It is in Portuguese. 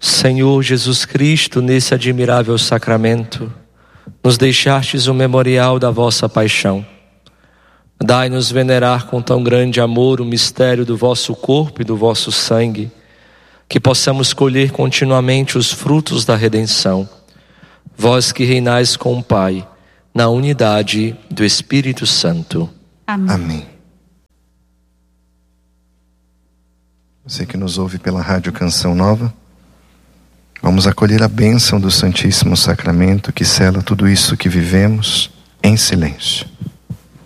Senhor Jesus Cristo, nesse admirável sacramento, nos deixastes o memorial da vossa paixão. Dai-nos venerar com tão grande amor o mistério do vosso corpo e do vosso sangue, que possamos colher continuamente os frutos da redenção. Vós que reinais com o Pai, na unidade do Espírito Santo. Amém. Amém. Você que nos ouve pela Rádio Canção Nova, vamos acolher a bênção do Santíssimo Sacramento que sela tudo isso que vivemos em silêncio.